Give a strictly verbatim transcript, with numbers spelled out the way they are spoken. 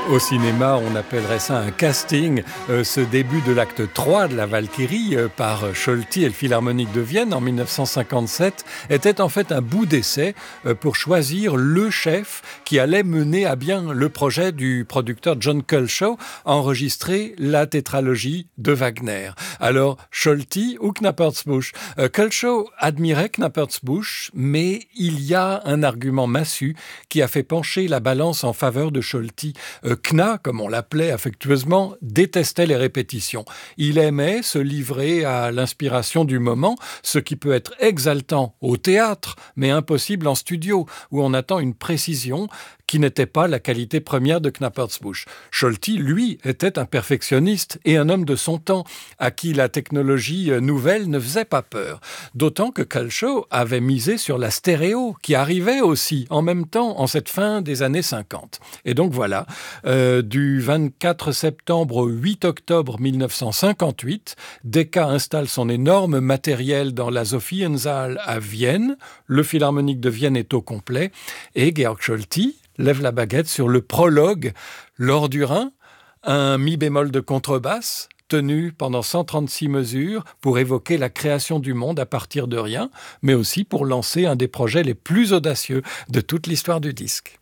Au cinéma, on appellerait ça un casting. Euh, ce début de l'acte trois de la Valkyrie euh, par Scholti et le Philharmonique de Vienne en dix-neuf cent cinquante-sept était en fait un bout d'essai euh, pour choisir le chef qui allait mener à bien le projet du producteur John Culshaw à enregistrer la tétralogie de Wagner. Alors, Scholti ou Knappertsbusch euh, Culshaw admirait Knappertsbusch, mais il y a un argument massu qui a fait pencher la balance en faveur de Scholti. Euh, Kna, comme on l'appelait affectueusement, détestait les répétitions. Il aimait se livrer à l'inspiration du moment, ce qui peut être exaltant au théâtre, mais impossible en studio, où on attend une précision qui n'était pas la qualité première de Knappertsbusch. Scholti, lui, était un perfectionniste et un homme de son temps, à qui la technologie nouvelle ne faisait pas peur. D'autant que Culshaw avait misé sur la stéréo, qui arrivait aussi en même temps en cette fin des années cinquante. Et donc voilà, euh, du vingt-quatre septembre au huit octobre mille neuf cent cinquante-huit, Decca installe son énorme matériel dans la Sophiensaal à Vienne, le Philharmonique de Vienne est au complet, et Georg Scholti lève la baguette sur le prologue, L'Or du Rhin, un mi bémol de contrebasse, tenu pendant cent trente-six mesures pour évoquer la création du monde à partir de rien, mais aussi pour lancer un des projets les plus audacieux de toute l'histoire du disque.